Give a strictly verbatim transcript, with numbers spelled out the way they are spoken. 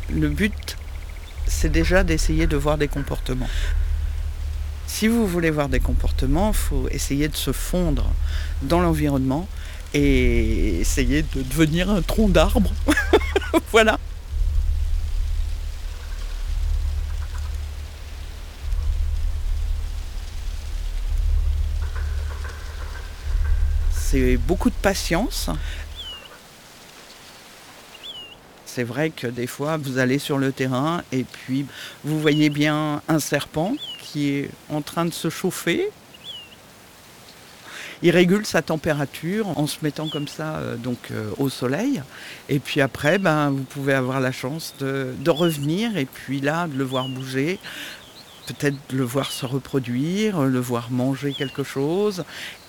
Le but, c'est déjà d'essayer de voir des comportements. Si vous voulez voir des comportements, il faut essayer de se fondre dans l'environnement et essayer de devenir un tronc d'arbre. Voilà. C'est beaucoup de patience. C'est vrai que des fois, vous allez sur le terrain et puis vous voyez bien un serpent qui est en train de se chauffer. Il régule sa température en se mettant comme ça euh, donc euh, au soleil. Et puis après, ben, vous pouvez avoir la chance de, de revenir et puis là, de le voir bouger, peut-être le voir se reproduire, le voir manger quelque chose.